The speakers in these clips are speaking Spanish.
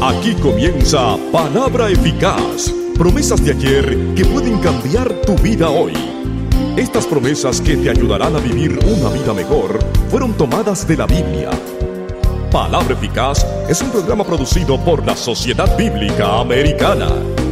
Aquí comienza Palabra Eficaz. Promesas de ayer que pueden cambiar tu vida hoy. Estas promesas que te ayudarán a vivir una vida mejor fueron tomadas de la Biblia. Palabra Eficaz es un programa producido por la Sociedad Bíblica Americana.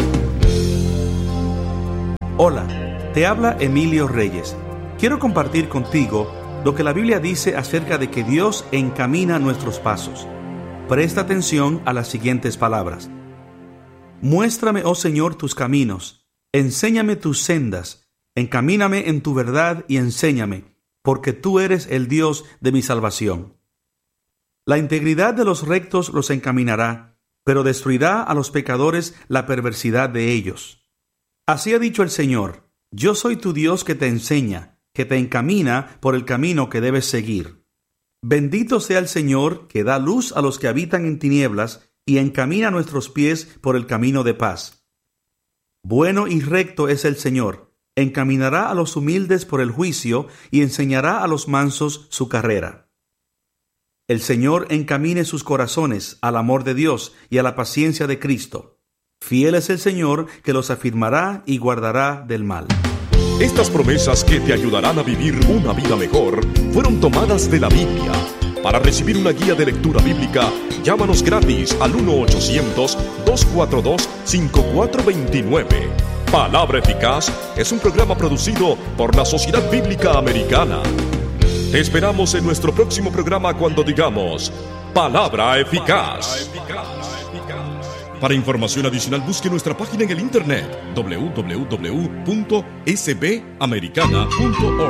Hola, te habla Emilio Reyes. Quiero compartir contigo lo que la Biblia dice acerca de que Dios encamina nuestros pasos. Presta atención a las siguientes palabras. Muéstrame, oh Señor, tus caminos, enséñame tus sendas, encamíname en tu verdad y enséñame, porque tú eres el Dios de mi salvación. La integridad de los rectos los encaminará, pero destruirá a los pecadores la perversidad de ellos. Así ha dicho el Señor, yo soy tu Dios que te enseña, que te encamina por el camino que debes seguir. Bendito sea el Señor que da luz a los que habitan en tinieblas y encamina nuestros pies por el camino de paz. Bueno y recto es el Señor, encaminará a los humildes por el juicio y enseñará a los mansos su carrera. El Señor encamine sus corazones al amor de Dios y a la paciencia de Cristo. Fiel es el Señor que los afirmará y guardará del mal. Estas promesas que te ayudarán a vivir una vida mejor fueron tomadas de la Biblia. Para recibir una guía de lectura bíblica, llámanos gratis al 1-800-242-5429. Palabra Eficaz es un programa producido por la Sociedad Bíblica Americana. Te esperamos en nuestro próximo programa cuando digamos Palabra Eficaz. Para información adicional busque nuestra página en el internet www.sbamericana.org.